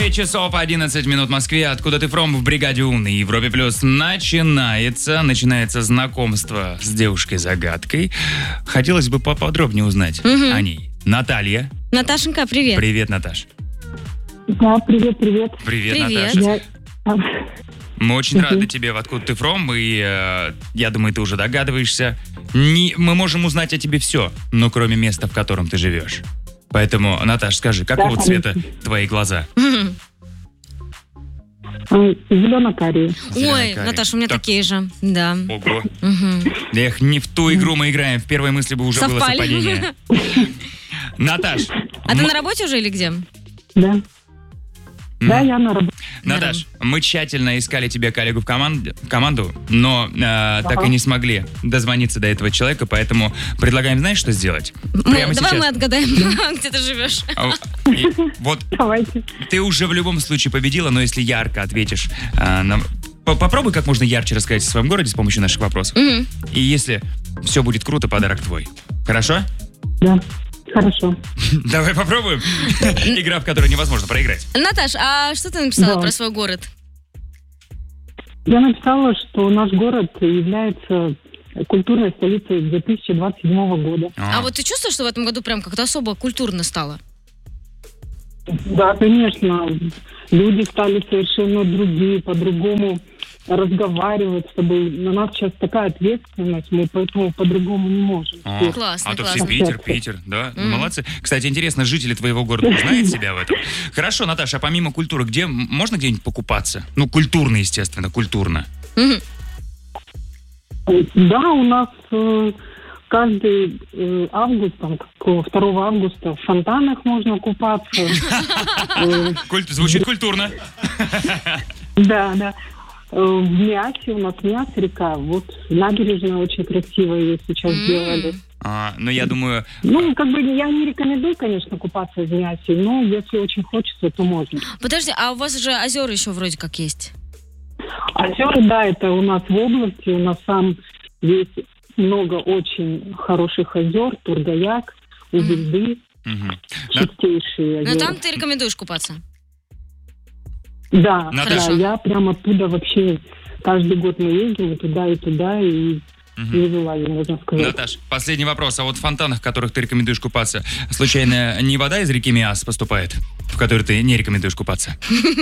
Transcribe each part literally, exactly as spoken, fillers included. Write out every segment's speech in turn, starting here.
девять часов одиннадцать минут в Москве. Откуда ты фром в бригаде У на Европе Плюс начинается, начинается знакомство с девушкой-загадкой. Хотелось бы поподробнее узнать Мгм. о ней. Наталья. Наташенька, привет. Привет, Наташ. Да, привет, привет. Привет, Привет. Наташа. Я... Мы очень Мгм. рады тебе в «Откуда ты фром», и э, я думаю, ты уже догадываешься. Не, мы можем узнать о тебе все, но кроме места, в котором ты живешь. Поэтому, Наташ, скажи, какого Да, цвета конечно. твои глаза? Мгм. Зелено-карие. Ой, Зелено-карие. Наташа, у меня Так. такие же. Да. Ого. Мгм. Эх, не в ту игру мы играем. В первой мысли бы уже было Совпали. совпадение. Наташ, А ты м- на работе уже или где? Да. Да, я на работе. Наташ, мы тщательно искали тебе коллегу в команде, команду, но э, так Ага. и не смогли дозвониться до этого человека, поэтому предлагаем, знаешь, что сделать? Мы- Прямо давай мы сейчас. отгадаем, где ты живешь. А, и Вот Давайте. ты уже в любом случае победила, но если ярко ответишь, э, нам- по- попробуй как можно ярче рассказать о своем городе с помощью наших вопросов. Мгм. И если все будет круто, подарок твой. Хорошо? Да. Хорошо. Давай попробуем. Игра, в которой невозможно проиграть. Наташ, а что ты написала Да. про свой город? Я написала, что наш город является культурной столицей две тысячи двадцать седьмого года. А вот ты чувствуешь, что в этом году прям как-то особо культурно стало? Да, конечно. Люди стали совершенно другие, по-другому разговаривать с тобой. На нас сейчас такая ответственность, мы поэтому по-другому не можем. А, Всех. Классно, а то классно. все Питер, Питер, да? Ну, Мгм. молодцы. Кстати, интересно, жители твоего города узнают себя в этом? Хорошо, Наташа, а помимо культуры, где м- можно где-нибудь покупаться? Ну, культурно, естественно, культурно. Мгм. Да, у нас э, каждый э, август, там, как второго августа в фонтанах можно купаться. Э, Куль- Звучит культурно. Да, да. Э, В Миасе, у нас Миас река, вот набережная очень красивая ее сейчас М. сделали. А, ну, я думаю, Ну, как бы я не рекомендую, конечно, купаться в Миасе, но если очень хочется, то можно. Подожди, а у вас же озера еще вроде как есть. Озера, да, это у нас в области, у нас там есть много очень хороших озер, Тургаяк, Увельды, мгм. На- чистейшие Но озера. там ты рекомендуешь купаться. Да, Наташа. да, я прям оттуда вообще каждый год мы ездим и туда, и туда, и Мгм. не вылазим, можно сказать. Наташ, последний вопрос. А вот в фонтанах, в которых ты рекомендуешь купаться, случайно не вода из реки Миас поступает, в которой ты не рекомендуешь купаться?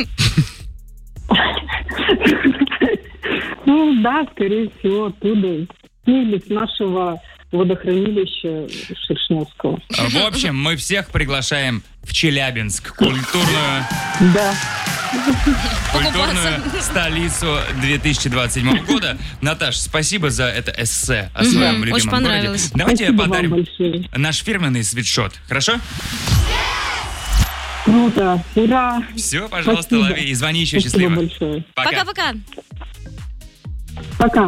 Ну да, скорее всего, оттуда. Или с нашего водохранилища Шершневского. В общем, мы всех приглашаем в Челябинск, культурную, Да. культурную столицу две тысячи двадцать седьмого года. Наташ, спасибо за это эссе о своем Мгм, любимом очень городе. понравилось. Давайте Спасибо вам подарим большое. наш фирменный свитшот, хорошо? Круто. Ура. Все, пожалуйста, Спасибо. лови и звони еще Спасибо счастливо. большое. Пока. Пока-пока. Пока.